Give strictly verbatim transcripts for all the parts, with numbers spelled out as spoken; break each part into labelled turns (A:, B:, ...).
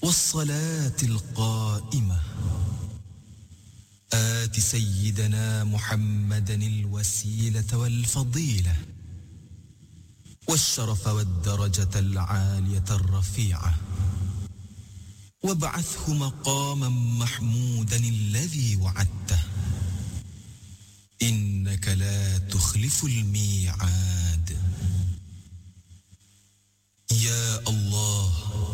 A: والصلاة القائمة آت سيدنا محمدا الوسيلة والفضيلة والشرف والدرجة العالية الرفيعة وابعثه مقاما محمودا الذي وعدته إنك لا تخلف الميعاد يا الله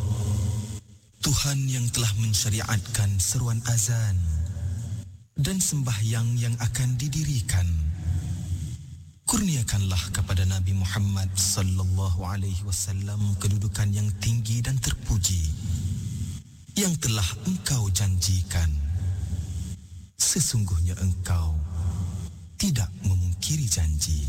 A: Tuhan yang telah mensyariatkan seruan azan dan sembahyang yang akan didirikan, kurniakanlah kepada Nabi Muhammad sallallahu alaihi wasallam kedudukan yang tinggi dan terpuji yang telah engkau janjikan. Sesungguhnya engkau tidak memungkiri janji.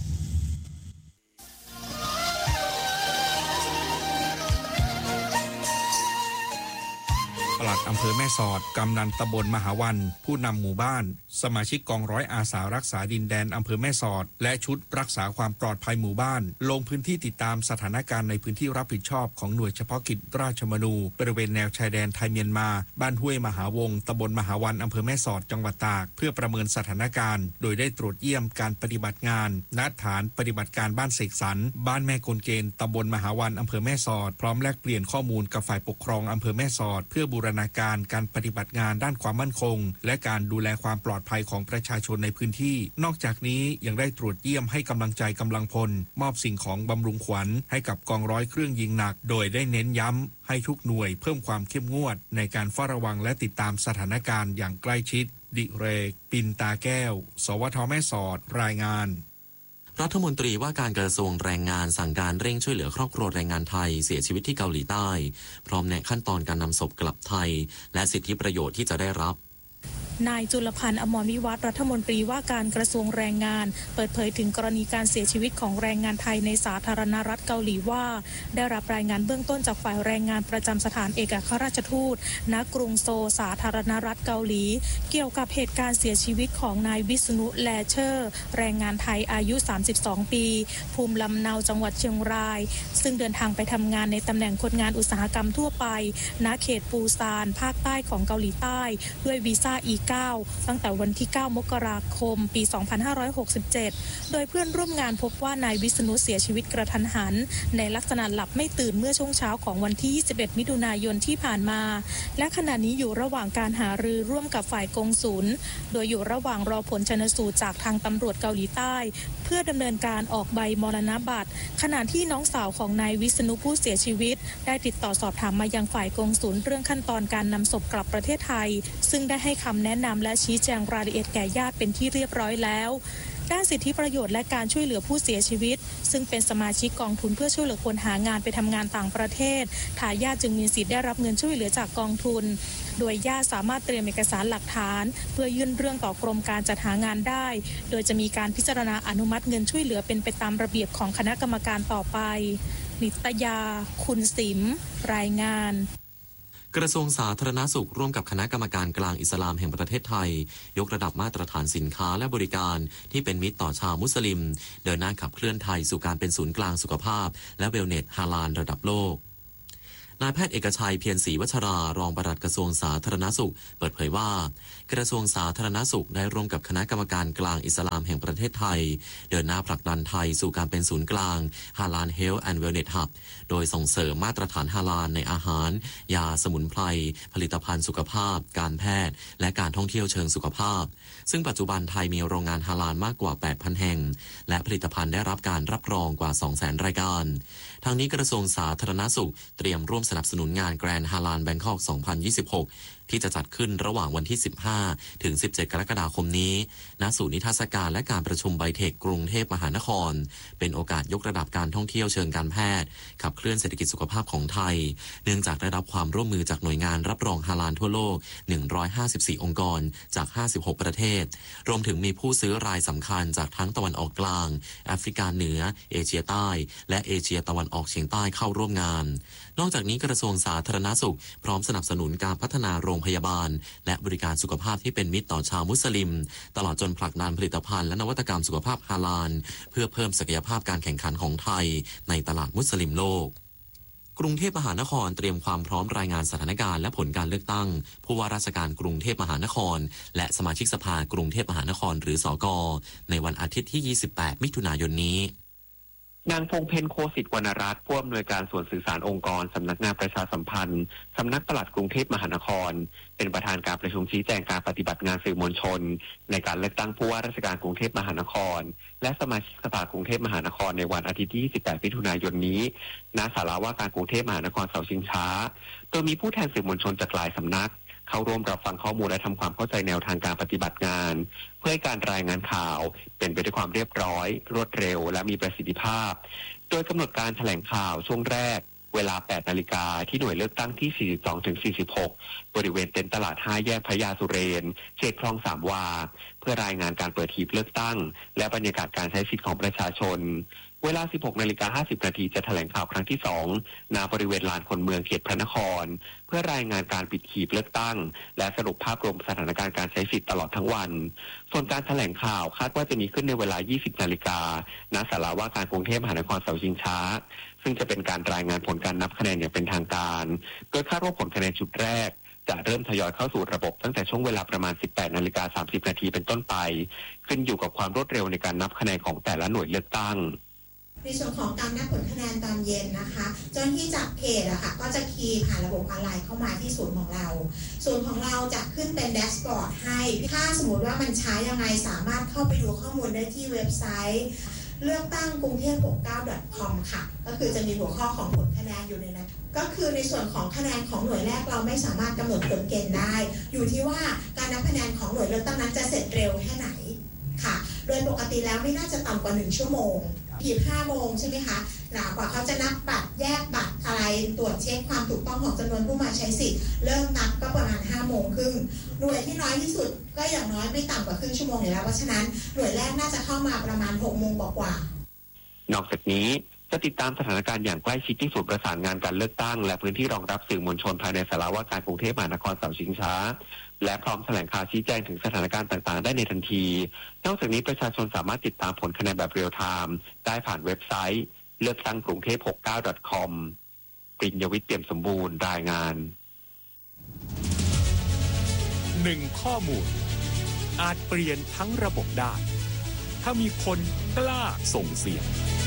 B: ปลัดอำเภอแม่สอดกำนันตำบลมหาวันผู้นำหมู่บ้านสมาชิกกองร้อยอาสารักษาดินแดนอำเภอแม่สอดและชุดรักษาความปลอดภัยหมู่บ้านลงพื้นที่ติดตามสถานการณ์ในพื้นที่รับผิดชอบของหน่วยเฉพาะกิจราชมนูบริเวณแนวชายแดนไทยเมียนมาบ้านห้วยมหาวงตำบลมหาวันอำเภอแม่สอดจังหวัดตากเพื่อประเมินสถานการณ์โดยได้ตรวจเยี่ยมการปฏิบัติงานณฐานปฏิบัติการบ้านเสกสรรบ้านแม่กลเกณฑ์ตำบลมหาวันอำเภอแม่สอดพร้อมแลกเปลี่ยนข้อมูลกับฝ่ายปกครองอำเภอแม่สอดเพื่อบูรณาการการปฏิบัติงานด้านความมั่นคงและการดูแลความปลอดภัยของประชาชนในพื้นที่นอกจากนี้ยังได้ตรวจเยี่ยมให้กำลังใจกำลังพลมอบสิ่งของบำรุงขวัญให้กับกองร้อยเครื่องยิงหนักโดยได้เน้นย้ำให้ทุกหน่วยเพิ่มความเข้มงวดในการเฝ้าระวังและติดตามสถานการณ์อย่างใกล้ชิดดิเรกปินตาแก้วสวทแม่สอดรายงาน
C: รัฐมนตรีว่าการกระทรวงแรงงานสั่งการเร่งช่วยเหลือครอบครัวแรงงานไทยเสียชีวิตที่เกาหลีใต้พร้อมแนะขั้นตอนการนำศพกลับไทยและสิทธิประโยชน์ที่จะได้รับ
D: นายจุลพันธ์อมรวิวัฒน์รัฐมนตรีว่าการกระทรวงแรงงานเปิดเผยถึงกรณีการเสียชีวิตของแรงงานไทยในสาธารณรัฐเกาหลีว่าได้รับรายงานเบื้องต้นจากฝ่ายแรงงานประจำสถานเอกอัครราชทูตณกรุงโซลสาธารณรัฐเกาหลีเกี่ยวกับเหตุการณ์เสียชีวิตของนายวิษณุแลเชอร์แรงงานไทยอายุสามสิบสองปีภูมิลำเนาจังหวัดเชียงรายซึ่งเดินทางไปทำงานในตำแหน่งคนงานอุตสาหกรรมทั่วไปณเขตปูซานภาคใต้ของเกาหลีใต้ด้วยวีซ่า อี เก้าตั้งแต่วันที่เก้ามกราคมปีสองพันห้าร้อยหกสิบเจ็ดโดยเพื่อนร่วมงานพบว่านายวิษณุเสียชีวิตกระทันหันในลักษณะหลับไม่ตื่นเมื่อช่วงเช้าของวันที่ยี่สิบเอ็ดมิถุนายนที่ผ่านมาและขณะนี้อยู่ระหว่างการหารือร่วมกับฝ่ายกงสุลโดยอยู่ระหว่างรอผลชันสูตรจากทางตำรวจเกาหลีใต้เพื่อดำเนินการออกใบมรณบัตรขณะที่น้องสาวของนายวิษณุผู้เสียชีวิตได้ติดต่อสอบถามมายังฝ่ายกงสุลเรื่องขั้นตอนการนำศพกลับประเทศไทยซึ่งได้ให้คำแนะนำและชี้แจงรายละเอียดแก่ญาติเป็นที่เรียบร้อยแล้วด้านสิทธิประโยชน์และการช่วยเหลือผู้เสียชีวิตซึ่งเป็นสมาชิกกองทุนเพื่อช่วยเหลือคนหางานไปทำงานต่างประเทศทายาทจึงมีสิทธิ์ได้รับเงินช่วยเหลือจากกองทุนโดยญาติสามารถเตรียมเอกสารหลักฐานเพื่อยื่นเรื่องต่อกรมการจัดหางานได้โดยจะมีการพิจารณาอนุมัติเงินช่วยเหลือเป็นไปตามระเบียบของคณะกรรมการต่อไปนิตยาคุณสิมรายงาน
C: กระทรวงสาธารณสุขร่วมกับคณะกรรมการกลางอิสลามแห่งประเทศไทยยกระดับมาตรฐานสินค้าและบริการที่เป็นมิตรต่อชาวมุสลิมเดินหน้าขับเคลื่อนไทยสู่การเป็นศูนย์กลางสุขภาพและเวลเนสฮาลาลระดับโลกนายแพทย์เอกชัยเพียรศรีวัชรารองปลัดกระทรวงสาธารณสุขเปิดเผยว่ากระทรวงสาธารณสุขได้ร่วมกับคณะกรรมการกลางอิสลามแห่งประเทศไทยเดินหน้าผลักดันไทยสู่การเป็นศูนย์กลางฮาลาลเฮลท์แอนด์เวลเนสฮับโดยส่งเสริมมาตรฐานฮาลาลในอาหารยาสมุนไพรผลิตภัณฑ์สุขภาพการแพทย์และการท่องเที่ยวเชิงสุขภาพซึ่งปัจจุบันไทยมีโรงงานฮาลาลมากกว่า แปดพัน แห่งและผลิตภัณฑ์ได้รับการรับรองกว่า สองแสน รายการทางนี้กระทรวงสาธารณสุขเตรียมร่วมสนับสนุนงานแกรนด์ฮาลาลแบงคอก สองพันยี่สิบหกที่จะจัดขึ้นระหว่างวันที่ สิบห้า ถึง สิบเจ็ด กรกฎาคมนี้ณศูนย์นิทรรศการและการประชุมไบเทคกรุงเทพมหานครเป็นโอกาสยกระดับการท่องเที่ยวเชิงการแพทย์ขับเคลื่อนเศรษฐกิจสุขภาพของไทยเนื่องจากได้รับความร่วมมือจากหน่วยงานรับรองฮาลาลทั่วโลกหนึ่งร้อยห้าสิบสี่องค์กรจากห้าสิบหกประเทศรวมถึงมีผู้ซื้อรายสำคัญจากทั้งตะวันออกกลางแอฟริกาเหนือเอเชียใต้และเอเชียตะวันออกเฉียงใต้เข้าร่วมงานนอกจากนี้กระทรวงสาธารณสุขพร้อมสนับสนุนการพัฒนาโรงพยาบาลและบริการสุขภาพที่เป็นมิตรต่อชาวมุสลิมตลอดจนผลักดันผลิตภัณฑ์และนวัตกรรมสุขภาพฮาลาลเพื่อเพิ่มศักยภาพการแข่งขันของไทยในตลาดมุสลิมโลกกรุงเทพมหานครเตรียมความพร้อมรายงานสถานการณ์และผลการเลือกตั้งผู้ว่าราชการกรุงเทพมหานครและสมาชิกสภากรุงเทพมหานครหรือสก.ในวันอาทิตย์ที่ยี่สิบแปดมิถุนายนนี้
E: นางพงเพ็ญโคสิทธิ์วรรณรัตน์ผู้อำนวยการส่วนสื่อสารองค์กรสำนักงานประชาสัมพันธ์สำนักปลัดกรุงเทพมหานครเป็นประธานการประชุมชี้แจงการปฏิบัติงานสื่อมวลชนในการเลือกตั้งผู้ว่าราชการกรุงเทพมหานครและสมาชิกสภากรุงเทพมหานครในวันอาทิตย์ที่ยี่สิบแปดมิถุนายนนี้ณศาลาว่าการกรุงเทพมหานครเสาชิงช้าโดยมีผู้แทนสื่อมวลชนจากหลายสำนักเข้าร่วมรับฟังข้อมูลและทำความเข้าใจแนวทางการปฏิบัติงานเพื่อให้การรายงานข่าวเป็นไปด้วยความเรียบร้อยรวดเร็วและมีประสิทธิภาพโดยกำหนดการแถลงข่าวช่วงแรกเวลา แปดนาฬิกา ที่หน่วยเลือกตั้งที่ สี่สิบสองถึงสี่สิบหก บริเวณเต็นท์ตลาดห้าแยกพญาสุเรนเขตคลองสามวาเพื่อรายงานการเปิดหีบเลือกตั้งและบรรยากาศการใช้สิทธิของประชาชนเวลา สิบหกนาฬิกาห้าสิบนาทีจะแถลงข่าวครั้งที่สองณบริเวณลานคนเมืองเขตพระนครเพื่อรายงานการปิดหีบเลือกตั้งและสรุปภาพรวมสถานการณ์การใช้สิทธิ์ตลอดทั้งวันส่วนการแถลงข่าวคาดว่าจะมีขึ้นในเวลา ยี่สิบนาฬิกาณศาลาว่าการกรุงเทพมหานครเสาชิงช้าซึ่งจะเป็นการรายงานผลการนับคะแนนอย่างเป็นทางการโดยคาดว่าผลคะแนนชุดแรกจะเริ่มทยอยเข้าสู่ระบบตั้งแต่ช่วงเวลาประมาณ สิบแปดนาฬิกาสามสิบนาทีเป็นต้นไปขึ้นอยู่กับความรวดเร็วในการนับคะแนนของแต่ละหน่วยเลือกตั้ง
F: ในส่วนของการนับผลคะแนนตอนเย็นนะคะเจ้าหน้าที่จากเขตอะค่ะก็จะคีย์ผ่านระบบออนไลน์เข้ามาที่ศูนย์ของเราศูนย์ของเราจะขึ้นเป็นแดชบอร์ดให้ถ้าสมมติว่ามันช้ายังไงสามารถเข้าไปดูข้อมูลได้ที่เว็บไซต์เลือกตั้งกรุงเทพหกสิบเก้า ดอท คอม ค่ะก็คือจะมีหัวข้อของผลคะแนนอยู่ในนั้นก็คือในส่วนของคะแนนของหน่วยแรกเราไม่สามารถกำหนดผลเกณฑ์ได้อยู่ที่ว่าการนับคะแนนของหน่วยเลือกตั้งนั้นจะเสร็จเร็วแค่ไหนค่ะโดยปกติแล้วไม่น่าจะต่ำกว่าหนึ่งชั่วโมงหีบห้าโมงใช่ไหมคะหนากว่าเขาจะนับบัตรแยกบัตรอะไรตรวจเช็คความถูกต้องของจำนวนผู้มาใช้สิทธิ์เริ่มนับก็ประมาณห้าโมงครึ่งหน่วยที่น้อยที่สุดก็อย่างน้อยไม่ต่ำกว่าครึ่งชั่วโมงอยู่แล้วเพราะฉะนั้นหน่วยแรกน่าจะเข้ามาประมาณหกโมงกว่าๆ
E: นอกจากนี้จะติดตามสถานการณ์อย่างใกล้ชิดที่ศูนย์ประสานงานการเลือกตั้งและพื้นที่รองรับสื่อมวลชนภายในศาลาว่าการกรุงเทพมหานครเสาชิงช้าและพร้อมแถลงข่าวชี้แจงถึงสถานการณ์ต่างๆได้ในทันทีนอกจากนี้ประชาชนสามารถติดตามผลคะแนนแบบเรียลไทม์ได้ผ่านเว็บไซต์เลือกตั้งกรุงเทพหกสิบเก้า ดอท คอม ปริญญวิทย์เปี่ยมสมบูรณ์รายงาน
G: หนึ่งข้อมูลอาจเปลี่ยนทั้งระบบได้ถ้ามีคนกล้าส่งเสียง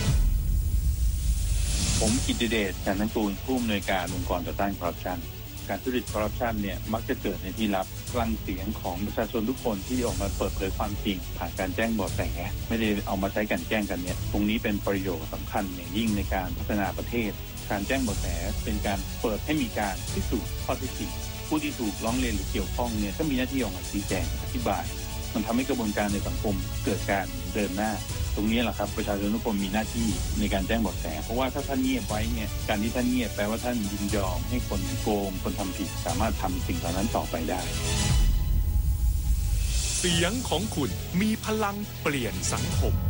H: ผมกิตติเดช จันทกูลผู้อำนวยการองค์กรต่อต้านคอร์รัปชันการทุจริตคอร์รัปชันเนี่ยมักจะเกิดในที่ลับพลังเสียงของประชาชนทุกคนที่ออกมาเปิดเผยความจริงผ่านการแจ้งเบาะแสไม่ได้เอามาใช้กันแกล้งกันเนี่ยตรงนี้เป็นประโยชน์สำคัญอย่างยิ่งในการพัฒนาประเทศการแจ้งเบาะแสเป็นการเปิดให้มีการพิสูจน์ข้อเท็จจริงผู้ที่ถูกร้องเรียนหรือเกี่ยวข้องเนี่ยก็มีหน้าที่ออกมาชี้แจงอธิบายมันทำให้กระบวนการในสังคมเกิดการเดินหน้าตรงนี้แหละครับประชาชนทุกคนมีหน้าที่ในการแจ้งเบาะแสเพราะว่าถ้าท่านเงียบไว้เนี่ยการที่ท่านเงียบแปลว่าท่านยินยอมให้คนโกงคนทำผิดสามารถทำสิ่งเหล่านั้นต่อไปได้
G: เสียงของคุณมีพลังเปลี่ยนสังคม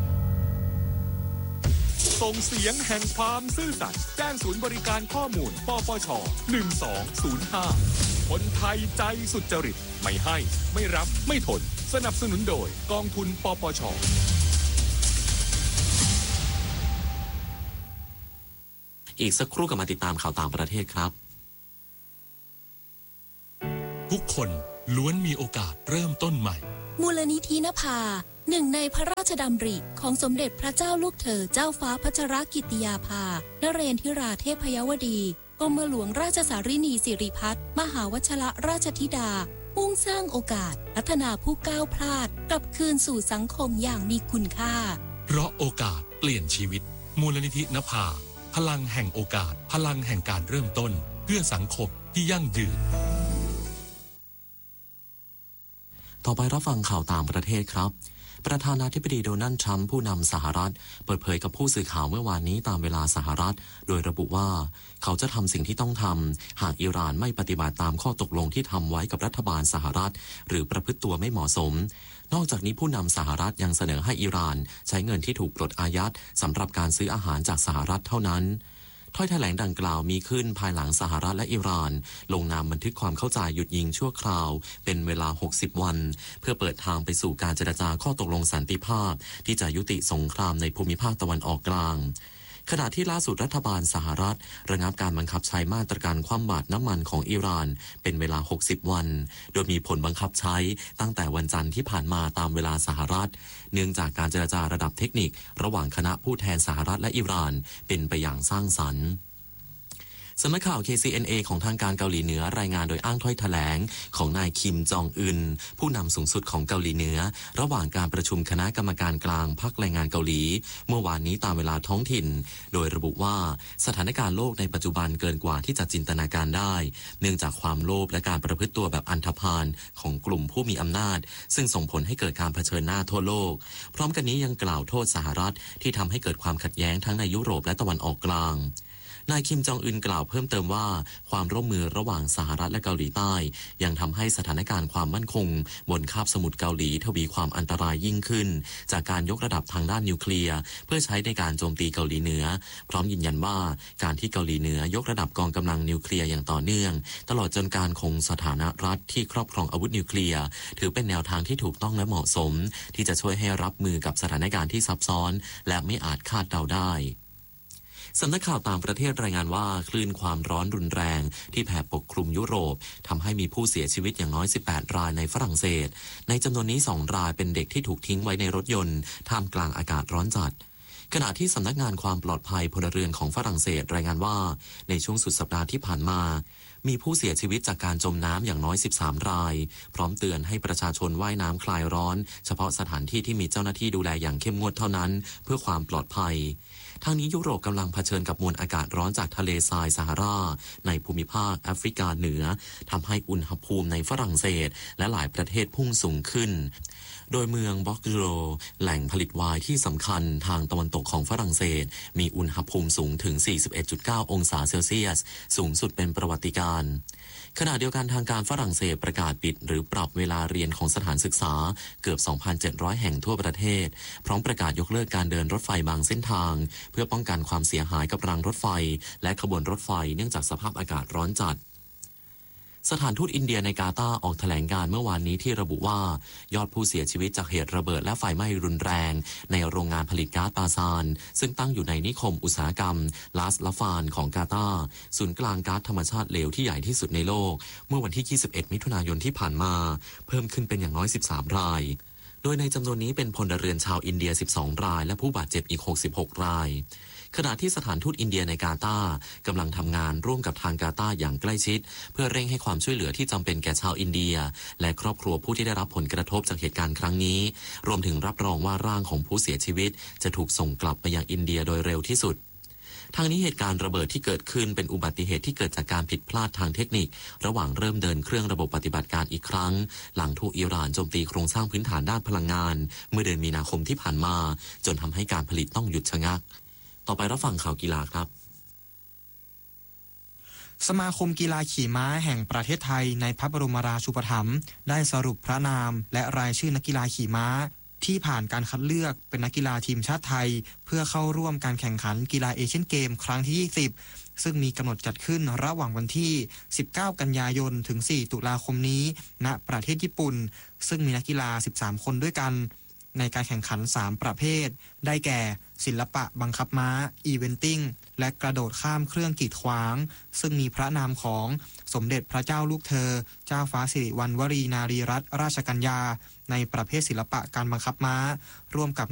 G: ส่งเสียงแห่งความซื่อสัตย์แจ้งศูนย์บริการข้อมูลปปชหนึ่งสองศูนย์ห้าคนไทยใจสุจริตไม่ให้ไม่รับไม่ทนสนับสนุนโดยกองทุนปปช
C: อีกสักครู่ก็มาติดตามข่าวต่างประเทศครับ
I: ทุกคนล้วนมีโอกาสเริ่มต้นใหม่
J: มูลนิธินภาหนึ่งในพระราชดำริของสมเด็จพระเจ้าลูกเธอเจ้าฟ้าพัชรกิติยาภานเรนทิราเทพยวดีกรมหลวงราชสารินีสิริพัฒน์มหาวชรราชธิดามุ่งสร้างโอกาสพัฒนาผู้ก้าวพลาดกลับคืนสู่สังคมอย่างมีคุณค่า
I: เพราะโอกาสเปลี่ยนชีวิตมูลนิธินภาพลังแห่งโอกาสพลังแห่งการเริ่มต้นเพื่อสังคมที่ยั่งยืน
C: ต่อไปรับฟังข่าวต่างประเทศครับประธานาธิบดีโดนัลด์ทรัมป์ผู้นำสหรัฐเปิดเผยกับผู้สื่อข่าวเมื่อวานนี้ตามเวลาสหรัฐโดยระบุว่าเขาจะทำสิ่งที่ต้องทำหากอิหร่านไม่ปฏิบัติตามข้อตกลงที่ทำไว้กับรัฐบาลสหรัฐหรือประพฤติตัวไม่เหมาะสมนอกจากนี้ผู้นำสหรัฐยังเสนอให้อิหร่านใช้เงินที่ถูกปลดอายัดสำหรับการซื้ออาหารจากสหรัฐเท่านั้นถ้อยแถลงดังกล่าวมีขึ้นภายหลังสหรัฐและอิหร่านลงนามบันทึกความเข้าใจหยุดยิงชั่วคราวเป็นเวลาหกสิบวันเพื่อเปิดทางไปสู่การเจรจาข้อตกลงสันติภาพที่จะยุติสงครามในภูมิภาคตะวันออกกลางขณะที่ล่าสุดรัฐบาลสหรัฐระงับการบังคับใช้มาตรการคว่ำบาตรน้ำมันของอิหร่านเป็นเวลาหกสิบวันโดยมีผลบังคับใช้ตั้งแต่วันจันทร์ที่ผ่านมาตามเวลาสหรัฐเนื่องจากการเจรจาระดับเทคนิคระหว่างคณะผู้แทนสหรัฐและอิหร่านเป็นไปอย่างสร้างสรรค์สำนักข่าว เค ซี เอ็น เอ ของทางการเกาหลีเหนือรายงานโดยอ้างถ้อยแถลงของนายคิมจองอึนผู้นำสูงสุดของเกาหลีเหนือระหว่างการประชุมคณะกรรมการกลางพรรคแรงงานเกาหลีเมื่อวานนี้ตามเวลาท้องถิ่นโดยระบุว่าสถานการณ์โลกในปัจจุบันเกินกว่าที่จะจินตนาการได้เนื่องจากความโลภและการประพฤติตัวแบบอันธพาลของกลุ่มผู้มีอำนาจซึ่งส่งผลให้เกิดการเผชิญหน้าทั่วโลกพร้อมกันนี้ยังกล่าวโทษสหรัฐที่ทำให้เกิดความขัดแย้งทั้งในยุโรปและตะวันออกกลางนายคิมจองอึนกล่าวเพิ่มเติมว่าความร่วมมือระหว่างสหรัฐและเกาหลีใต้ยังทำให้สถานการณ์ความมั่นคงบนคาบสมุทรเกาหลีทวีความอันตรายยิ่งขึ้นจากการยกระดับทางด้านนิวเคลียร์เพื่อใช้ในการโจมตีเกาหลีเหนือพร้อมยืนยันว่าการที่เกาหลีเหนือยกระดับกองกำลังนิวเคลียร์อย่างต่อเนื่องตลอดจนการคงสถานะรัฐที่ครอบครองอาวุธนิวเคลียร์ถือเป็นแนวทางที่ถูกต้องและเหมาะสมที่จะช่วยให้รับมือกับสถานการณ์ที่ซับซ้อนและไม่อาจคาดเดาได้สำนักข่าวต่างประเทศรายงานว่าคลื่นความร้อนรุนแรงที่แผ่ปกคลุมยุโรปทำให้มีผู้เสียชีวิตอย่างน้อยสิบแปดรายในฝรั่งเศสในจำนวนนี้สองรายเป็นเด็กที่ถูกทิ้งไว้ในรถยนต์ท่ามกลางอากาศร้อนจัดขณะที่สำนักงานความปลอดภัยพลเรือนของฝรั่งเศสรายงานว่าในช่วงสุดสัปดาห์ที่ผ่านมามีผู้เสียชีวิตจากการจมน้ำอย่างน้อยสิบสามรายพร้อมเตือนให้ประชาชนว่ายน้ำคลายร้อนเฉพาะสถานที่ที่มีเจ้าหน้าที่ดูแลอย่างเข้มงวดเท่านั้นเพื่อความปลอดภัยทางนี้ยุโรปกำลังเผชิญกับมวลอากาศร้อนจากทะเลทรายซาฮาราในภูมิภาคแอฟริกาเหนือทำให้อุณหภูมิในฝรั่งเศสและหลายประเทศพุ่งสูงขึ้นโดยเมืองบ็อกโรแหล่งผลิตไวน์ที่สำคัญทางตะวันตกของฝรั่งเศสมีอุณหภูมิสูงถึง สี่สิบเอ็ดจุดเก้า องศาเซลเซียสสูงสุดเป็นประวัติการณ์ขณะเดียวกันทางการฝรั่งเศสประกาศปิดหรือปรับเวลาเรียนของสถานศึกษาเกือบ สองพันเจ็ดร้อย แห่งทั่วประเทศพร้อมประกาศยกเลิกการเดินรถไฟบางเส้นทางเพื่อป้องกันความเสียหายกับรางรถไฟและขบวนรถไฟเนื่องจากสภาพอากาศร้อนจัดสถานทูตอินเดียในกาตาร์ออกแถลงการเมื่อวานนี้ที่ระบุว่ายอดผู้เสียชีวิตจากเหตุระเบิดและไฟไหม้รุนแรงในโรงงานผลิตก๊าซปาซานซึ่งตั้งอยู่ในนิคมอุตสาหกรรมลาสลาฟานของกาตาร์ศูนย์กลางก๊าซธรรมชาติเหลวที่ใหญ่ที่สุดในโลกเมื่อวันที่ยี่สิบเอ็ดมิถุนายนที่ผ่านมาเพิ่มขึ้นเป็นอย่างน้อยสิบสามรายโดยในจำนวนนี้เป็นพลเรือนชาวอินเดียสิบสองรายและผู้บาดเจ็บอีกหกสิบหกรายขณะที่สถานทูตอินเดียในกาตาร์กำลังทำงานร่วมกับทางกาตาร์อย่างใกล้ชิดเพื่อเร่งให้ความช่วยเหลือที่จำเป็นแก่ชาวอินเดียและครอบครัวผู้ที่ได้รับผลกระทบจากเหตุการณ์ครั้งนี้รวมถึงรับรองว่าร่างของผู้เสียชีวิตจะถูกส่งกลับไปยังอินเดียโดยเร็วที่สุดทางนี้เหตุการณ์ระเบิดที่เกิดขึ้นเป็นอุบัติเหตุที่เกิดจากการผิดพลาดทางเทคนิคระหว่างเริ่มเดินเครื่องระบบปฏิบัติการอีกครั้งหลังถูกอิหร่านโจมตีโครงสร้างพื้นฐานด้านพลังงานเมื่อเดือนมีนาคมที่ผ่านมาจนทำให้การผลิตต้องหยุดชะงักต่อไปรับฟังข่าวกีฬาครับ
K: สมาคมกีฬาขี่ม้าแห่งประเทศไทยในพระบรมราชูปถัมภ์ได้สรุปพระนามและรายชื่อนักกีฬาขี่ม้าที่ผ่านการคัดเลือกเป็นนักกีฬาทีมชาติไทยเพื่อเข้าร่วมการแข่งขันกีฬาเอเชียนเกมครั้งที่ยี่สิบซึ่งมีกำหนดจัดขึ้นระหว่างวันที่สิบเก้ากันยายนถึงสี่ตุลาคมนี้ณประเทศญี่ปุ่นซึ่งมีนักกีฬาสิบสามคนด้วยกันในการแข่งขันสามประเภทได้แก่ศิลปะบังคับม้าอีเวนติ้งและกระโดดข้ามเครื่องกีดขวางซึ่งมีพระนามของสมเด็จพระเจ้าลูกเธอเจ้าฟ้าสิริวัณวรีนารีรัตนราชกัญญาในประเภทศิลปะการบังคับม้าร่วมกับ